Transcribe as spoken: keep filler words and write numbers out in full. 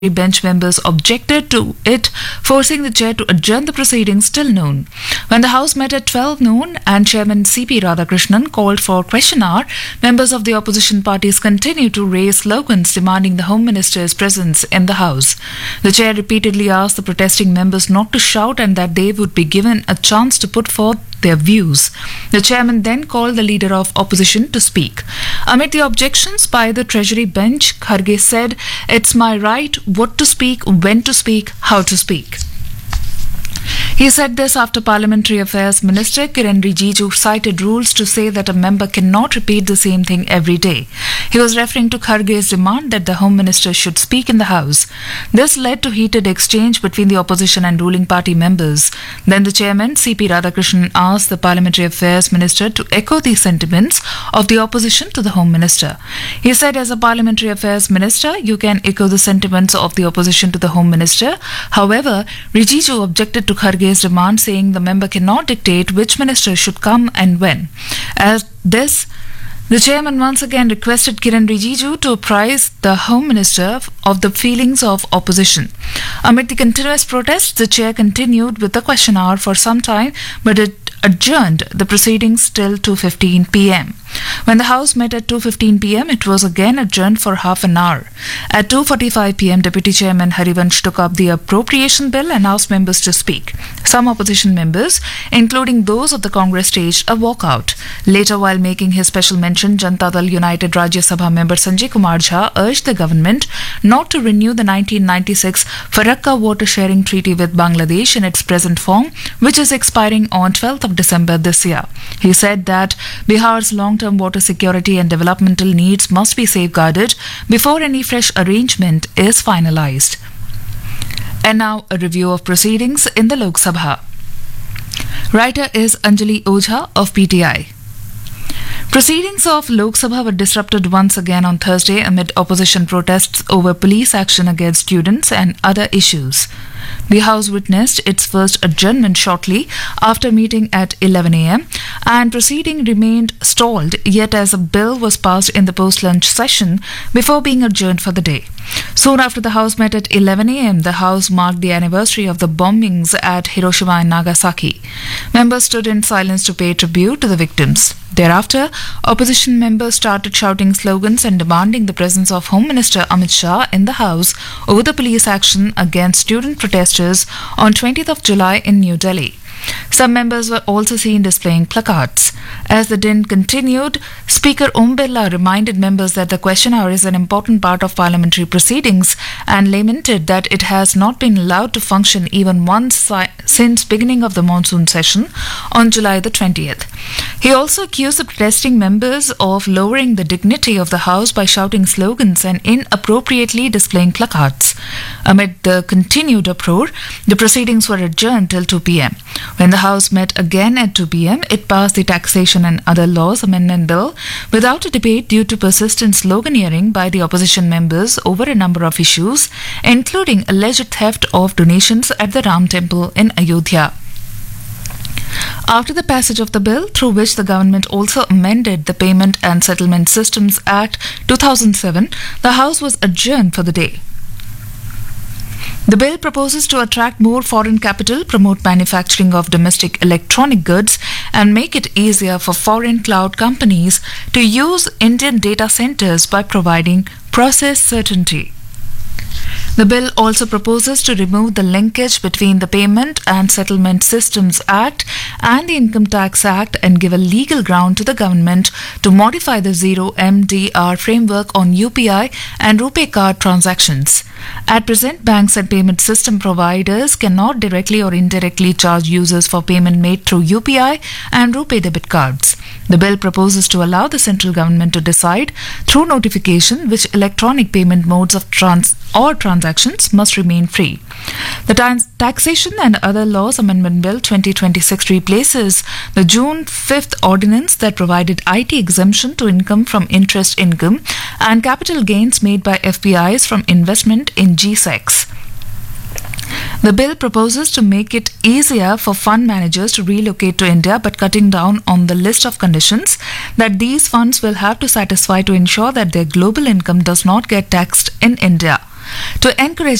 bench members objected to it, forcing the chair to adjourn the proceedings till noon. When the House met at twelve noon and Chairman C P Radhakrishnan called for question hour, members of the opposition parties continued to raise slogans demanding the Home Minister's presence in the House. The chair repeatedly asked the protesting members not to shout and that they would be given a chance to put forth their views. The chairman then called the leader of opposition to speak. Amid the objections by the Treasury bench, Kharge said, "It's my right what to speak, when to speak, how to speak." He said this after Parliamentary Affairs Minister Kiren Rijiju cited rules to say that a member cannot repeat the same thing every day. He was referring to Kharge's demand that the Home Minister should speak in the House. This led to heated exchange between the opposition and ruling party members. Then the chairman, C P Radhakrishnan, asked the Parliamentary Affairs Minister to echo the sentiments of the opposition to the Home Minister. He said, as a Parliamentary Affairs Minister, you can echo the sentiments of the opposition to the Home Minister. However, Rijiju objected to Kharge's demand, saying the member cannot dictate which minister should come and when. As this, the chairman once again requested Kiren Rijiju to apprise the Home Minister of the feelings of opposition. Amid the continuous protests, the chair continued with the question hour for some time, but it adjourned the proceedings till two fifteen p m When the House met at two fifteen p m, it was again adjourned for half an hour. At two forty-five p m, Deputy Chairman Harivansh took up the appropriation bill and asked members to speak. Some opposition members, including those of the Congress, staged a walkout. Later, while making his special mention, Janata Dal United Rajya Sabha member Sanjay Kumar Jha urged the government not to renew the nineteen ninety-six Farakka water sharing treaty with Bangladesh in its present form, which is expiring on twelfth of December this year. He said that Bihar's long-term water security and developmental needs must be safeguarded before any fresh arrangement is finalized. And now a review of proceedings in the Lok Sabha. Writer is Anjali Ojha of P T I. Proceedings of Lok Sabha were disrupted once again on Thursday amid opposition protests over police action against students and other issues. The House witnessed its first adjournment shortly after meeting at eleven a m and proceeding remained stalled yet as a bill was passed in the post-lunch session before being adjourned for the day. Soon after the House met at eleven a m, the House marked the anniversary of the bombings at Hiroshima and Nagasaki. Members stood in silence to pay tribute to the victims. Thereafter, opposition members started shouting slogans and demanding the presence of Home Minister Amit Shah in the House over the police action against student protesters on twentieth of July in New Delhi. Some members were also seen displaying placards. As the din continued, Speaker Om Birla reminded members that the question hour is an important part of parliamentary proceedings and lamented that it has not been allowed to function even once si- since beginning of the monsoon session on July the twentieth. He also accused the protesting members of lowering the dignity of the House by shouting slogans and inappropriately displaying placards. Amid the continued uproar, the proceedings were adjourned till two p m When the House met again at two p m, it passed the Taxation and Other Laws Amendment Bill without a debate due to persistent sloganeering by the opposition members over a number of issues, including alleged theft of donations at the Ram Temple in Ayodhya. After the passage of the bill, through which the government also amended the Payment and Settlement Systems Act two thousand seven, the House was adjourned for the day. The bill proposes to attract more foreign capital, promote manufacturing of domestic electronic goods, and make it easier for foreign cloud companies to use Indian data centers by providing process certainty. The bill also proposes to remove the linkage between the Payment and Settlement Systems Act and the Income Tax Act and give a legal ground to the government to modify the Zero M D R framework on U P I and RuPay card transactions. At present, banks and payment system providers cannot directly or indirectly charge users for payment made through U P I and RuPay debit cards. The bill proposes to allow the central government to decide through notification which electronic payment modes of trans or transactions must remain free. The Taxation and Other Laws Amendment Bill twenty twenty-six replaces the June fifth ordinance that provided I T exemption to income from interest income and capital gains made by F P Is from investment in G SECs. The bill proposes to make it easier for fund managers to relocate to India, but cutting down on the list of conditions that these funds will have to satisfy to ensure that their global income does not get taxed in India. To encourage